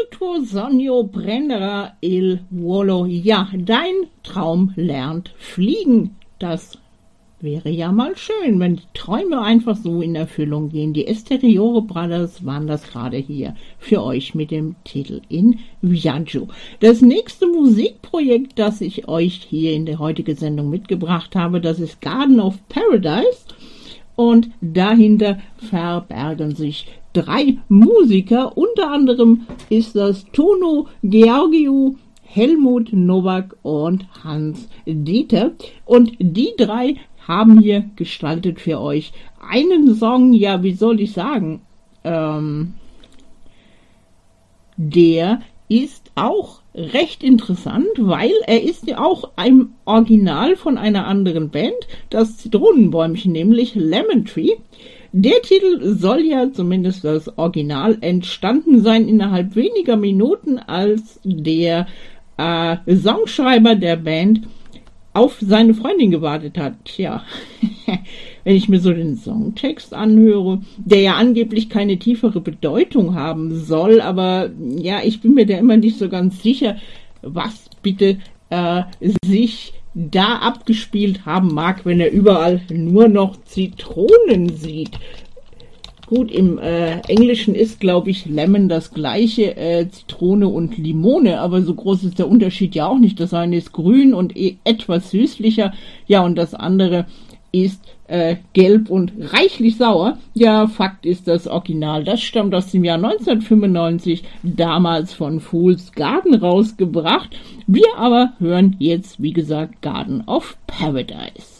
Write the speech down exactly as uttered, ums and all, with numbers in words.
tuo sogno prendere il volo. Ja, dein Traum lernt fliegen. Das wäre ja mal schön, wenn die Träume einfach so in Erfüllung gehen. Die Esteriore Brothers waren das gerade hier für euch mit dem Titel In Viaggio. Das nächste Musikprojekt, das ich euch hier in der heutigen Sendung mitgebracht habe, das ist Garden of Paradise. Und dahinter verbergen sich drei Musiker. Unter anderem ist das Tono Georgiou, Helmut Nowak und Hans Dieter. Und die drei haben hier gestaltet für euch einen Song, ja, wie soll ich sagen, ähm, der ist auch recht interessant, weil er ist ja auch ein Original von einer anderen Band, das Zitronenbäumchen, nämlich Lemon Tree. Der Titel soll ja, zumindest das Original, entstanden sein innerhalb weniger Minuten, als der äh, Songschreiber der Band auf seine Freundin gewartet hat. Tja, wenn ich mir so den Songtext anhöre, der ja angeblich keine tiefere Bedeutung haben soll, aber ja, ich bin mir da immer nicht so ganz sicher, was bitte äh, sich da abgespielt haben mag, wenn er überall nur noch Zitronen sieht. Gut, im äh, Englischen ist, glaube ich, Lemon das gleiche, äh, Zitrone und Limone, aber so groß ist der Unterschied ja auch nicht. Das eine ist grün und e- etwas süßlicher, ja, und das andere ist äh, gelb und reichlich sauer. Ja, Fakt ist, das Original, das stammt aus dem Jahr neunzehnhundertfünfundneunzig, damals von Fool's Garden rausgebracht. Wir aber hören jetzt, wie gesagt, Garden of Paradise.